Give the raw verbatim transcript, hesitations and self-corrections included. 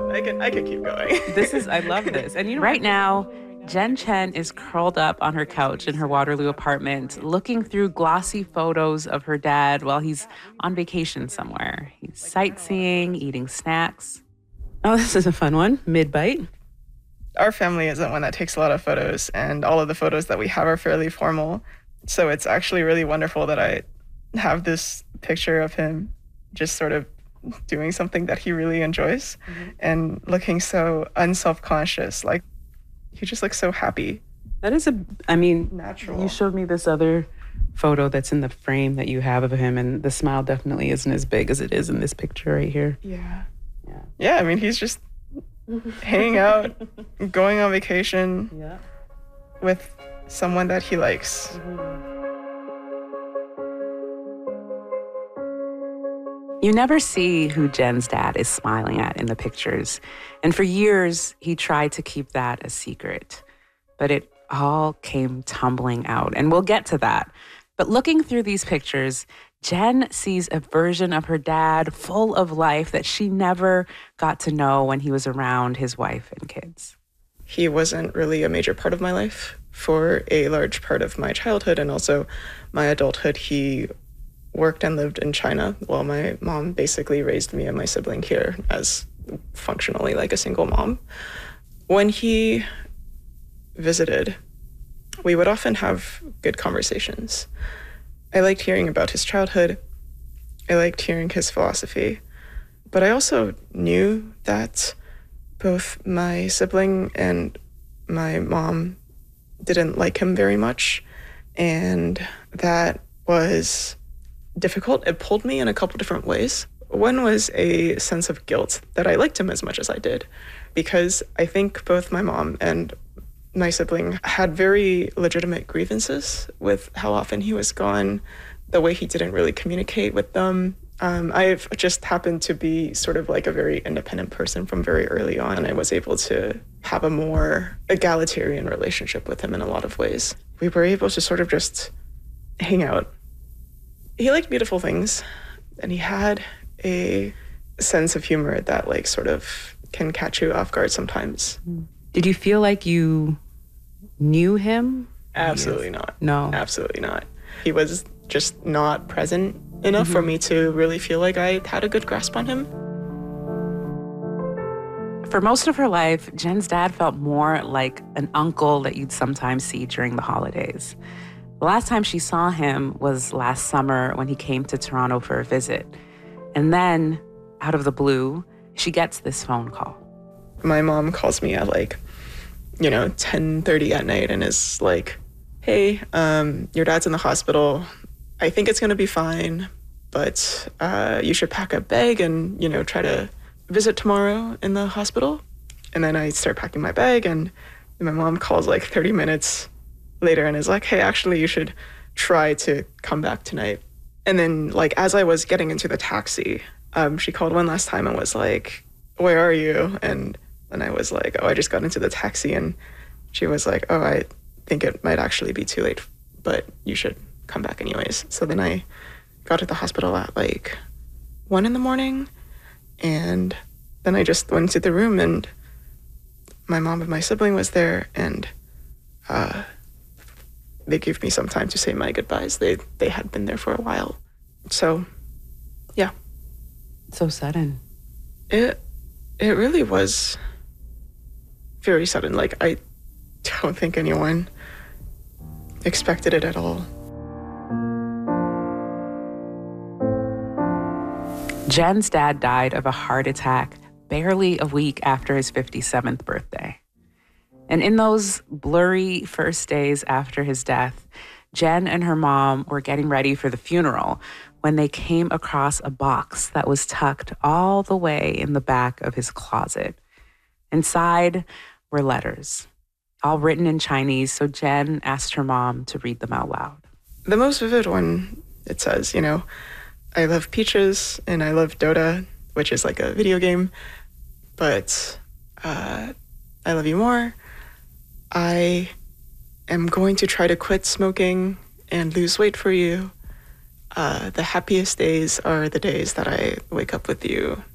I can I can keep going. This is, I love this. And you know, right now, Jen Chen is curled up on her couch in her Waterloo apartment, looking through glossy photos of her dad while he's on vacation somewhere. He's sightseeing, eating snacks. Oh, this is a fun one. Mid-bite. Our family isn't one that takes a lot of photos, and all of the photos that we have are fairly formal. So it's actually really wonderful that I have this picture of him just sort of doing something that he really enjoys mm-hmm. and looking so unself-conscious. Like, he just looks so happy. That is a, I mean, natural. You showed me this other photo that's in the frame that you have of him, and the smile definitely isn't as big as it is in this picture right here. Yeah. Yeah. Yeah, I mean, he's just hanging out, going on vacation yeah. with someone that he likes. Mm-hmm. You never see who Jen's dad is smiling at in the pictures. And for years, he tried to keep that a secret. But it all came tumbling out. And we'll get to that. But looking through these pictures, Jen sees a version of her dad full of life that she never got to know when he was around his wife and kids. He wasn't really a major part of my life for a large part of my childhood and also my adulthood. He worked and lived in China while my mom basically raised me and my sibling here as functionally like a single mom. When he visited, we would often have good conversations. I liked hearing about his childhood. I liked hearing his philosophy. But I also knew that both my sibling and my mom didn't like him very much, and that was difficult. It pulled me in a couple different ways. One was a sense of guilt that I liked him as much as I did, because I think both my mom and my sibling had very legitimate grievances with how often he was gone, the way he didn't really communicate with them. Um, I've just happened to be sort of like a very independent person from very early on, and I was able to have a more egalitarian relationship with him in a lot of ways. We were able to sort of just hang out. He liked beautiful things, and he had a sense of humor that like sort of can catch you off guard sometimes. Did you feel like you knew him? Absolutely not. No. Absolutely not. He was just not present enough mm-hmm. for me to really feel like I had a good grasp on him. For most of her life, Jen's dad felt more like an uncle that you'd sometimes see during the holidays. The last time she saw him was last summer when he came to Toronto for a visit. And then, out of the blue, she gets this phone call. My mom calls me at like, you know, ten thirty at night and is like, hey, um, your dad's in the hospital. I think it's gonna be fine, but uh, you should pack a bag and, you know, try to visit tomorrow in the hospital. And then I start packing my bag, and my mom calls like thirty minutes later and is like, hey, actually, you should try to come back tonight. And then, like, as I was getting into the taxi, um, she called one last time and was like, where are you? And then I was like, oh, I just got into the taxi. And she was like, oh, I think it might actually be too late, but you should come back anyways. So then I got to the hospital at like one in the morning. And then I just went into the room, and my mom and my sibling was there, and uh, they gave me some time to say my goodbyes. They they had been there for a while. So, yeah. So sudden. It it really was very sudden. Like, I don't think anyone expected it at all. Jen's dad died of a heart attack barely a week after his fifty-seventh birthday. And in those blurry first days after his death, Jen and her mom were getting ready for the funeral when they came across a box that was tucked all the way in the back of his closet. Inside were letters, all written in Chinese, so Jen asked her mom to read them out loud. The most vivid one, it says, you know, I love peaches and I love Dota, which is like a video game, but uh, I love you more. I am going to try to quit smoking and lose weight for you. Uh, the happiest days are the days that I wake up with you.